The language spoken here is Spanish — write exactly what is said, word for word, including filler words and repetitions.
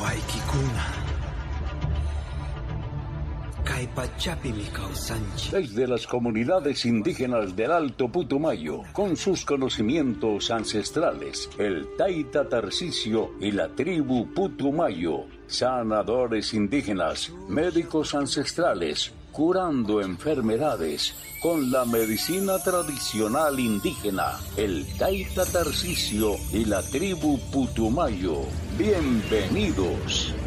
Desde las comunidades indígenas del Alto Putumayo, con sus conocimientos ancestrales, el Taita Tarcisio y la tribu Putumayo, sanadores indígenas, médicos ancestrales, curando enfermedades con la medicina tradicional indígena, el Taita Tarcisio y la tribu Putumayo. Bienvenidos.